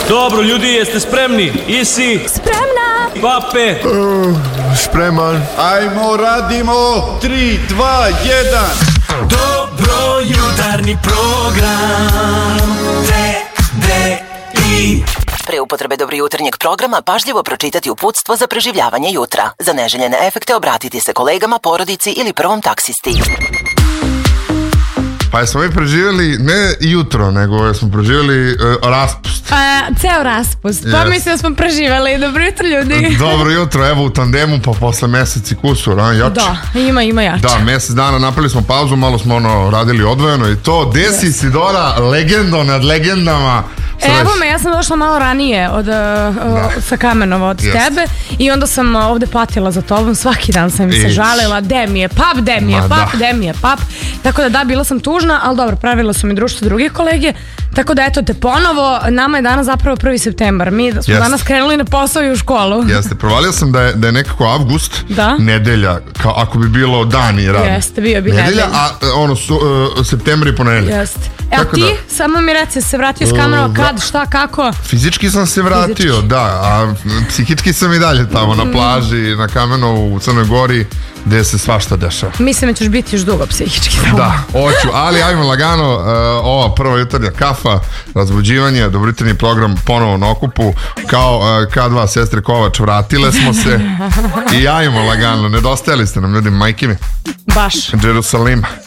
Dobro, ljudi, jeste spremni? Isi? Spremna! Pape? Spreman. Ajmo, radimo! 3, 2, 1. Dobro jutarnji program TDI. Pre upotrebe dobro jutarnjeg programa pažljivo pročitati uputstvo za preživljavanje jutra. Za neželjene efekte obratiti se kolegama, porodici ili prvom taksisti. Pa jesmo mi preživjeli ne jutro, nego smo preživjeli raspust. Ceo raspust. Pa mislim da smo preživjeli. Dobro jutro, ljudi. Dobro jutro, evo u tandemu, pa posle mesec i kusur, jače. Da, ima jače. Da, mesec dana napravili smo pauzu, malo smo radili odvojeno i to. Desi Sidora, legendo nad legendama. Evo me, ja sam došla malo ranije sa Kamenova od tebe i onda sam ovde patila za tobom, svaki dan sam mi se žalila, de mi je pap, tako da bila sam tužna, ali dobro, pravila su mi društvo drugih kolege, tako da eto te ponovo, nama je danas zapravo 1. septembar, mi smo danas krenuli na posao i u školu. Jeste, provalio sam da je nekako avgust, nedelja, kao ako bi bilo dan i rad. Jeste, bio bi nedelja. A septembar i ponedeljak. Jeste. A ti, samo mi reci, se vratio s Kamenova, kad, šta, kako? Fizički sam se vratio, da, a psihički sam i dalje tamo na plaži, na Kamenovu, u Crnoj Gori, gde se svašta dešava. Mislim da ćeš biti još dugo psihički tamo. Da, hoću, ali ajmo lagano, ova prva jutarnja kafa, razbuđivanje, dobrojutarnji program ponovo na okupu, kao K2 sestre Kovač, vratile smo se i ajmo lagano, nedostajali ste nam ljudi, majke mi. Baš. Jerusalima.